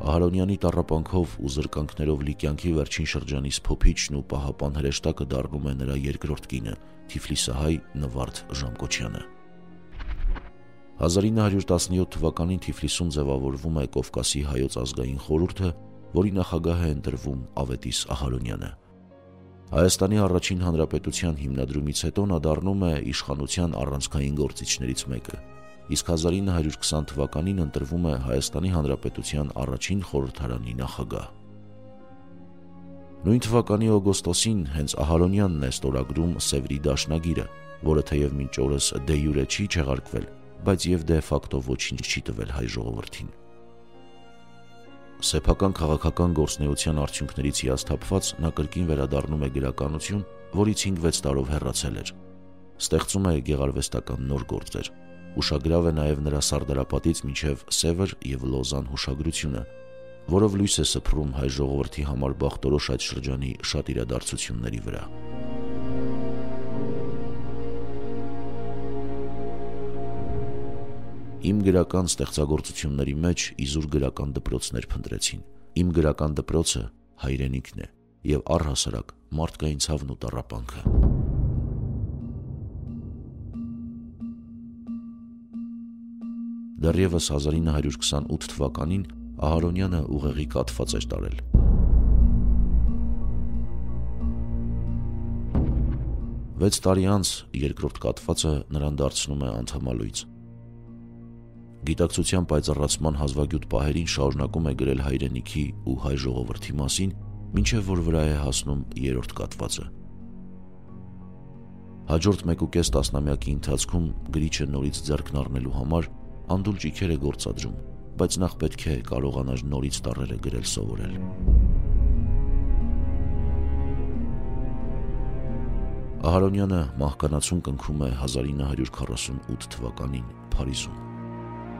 Ահարոնյանի տառապանքով ու զրկանքներով լի կյանքի վերջին շրջանի սփոփիչն ու պահապան հրեշտակը դառնում է նրա երկրորդ կինը, թիֆլիսահայ Նվարդ Ժամկոչյանը։ 1917 թվականին Թիֆլիսում ձևավորվում է Կովկասի հայոց ազգային խորհուրդը, որի նախագահ է ընտրվում Ավետիս Ահարոնյանը։ Հայաստանի առաջին հանրապետության հիմնադրումից հետո նա դառնում է իշխանության առանցքային գործիչներից մեկը, իսկ 1920 թվականին ընտրվում է Հայաստանի հանրապետության առաջին խորհրդարանի նախագահ։ Նույն թվականի օգոստոսին հենց Ահարոնյանն է ստորագրում Սևրի դաշնագիրը, որը թեև մինչ օրս դե յուրե չի չեղարկվել, բայց և դե ֆակտո ոչինչ չի տվել հայ ժողովրդին։ Սեփական քաղաքական գործունեության արդյունքներից հիասթափված նա կրկին վերադառնում է գրականություն, որից 5-6 տարով հեռացել էր։ Ստեղծում է գեղարվեստական նոր գործեր։ Ուշագրավ է նաև նրա Սարդարապատից մինչև Սևր և Լոզան հուշագրությունը, որով լույս է սփռում հայ ժողովրդի համար բախտորոշ այդ շրջանի շատ իրադարձությունների վրա։ Իմ գրական ստեղծագործությունների մեջ իզուր գրական դպրոցներ փնտրեցին։ Իմ գրական դպրոցը հայրենիքն է և առհասարակ մարդկային ցավն ու տառապանքը։ Դեռևս 1928 թվականին Ահարոնյանը ուղեղի կաթված էր տարել։ 6 տարի անց երկրորդ կաթվածը նրան դարձնում է անդամալույծ։ Գիտակցության պայծառացման հազվագյուտ պահերին շարունակում է գրել հայրենիքի ու հայ ժողովրդի մասին, մինչև որ վրա է հասնում 3-րդ կաթվածը։ Հաջորդ 1.5 տասնամյակի ընթացքում գրիչը նորից ձեռքն առնելու համար անդուլ ճիգեր է գործադրում, բայց նախ պետք է կարողանար նորից տառերը գրել սովորել։ Ահարոնյանը մահկանացուն կնքում է 1948 թվականին Փարիզում։